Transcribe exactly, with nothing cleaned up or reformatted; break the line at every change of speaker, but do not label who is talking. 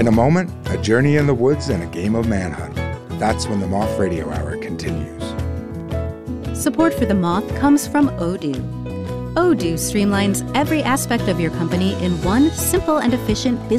In a moment, a journey in the woods and a game of manhunt. That's when the Moth Radio Hour continues.
Support for The Moth comes from Odoo. Odoo streamlines every aspect of your company in one simple and efficient business